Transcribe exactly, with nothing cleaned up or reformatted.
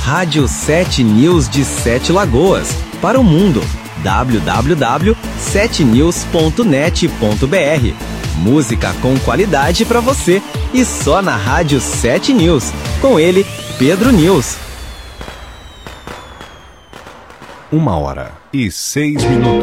Rádio sete News de Sete Lagoas, para o mundo. w w w ponto sete news ponto net ponto b r. Música com qualidade para você e só na Rádio sete News. Com ele, Pedro News. Uma hora e seis minutos.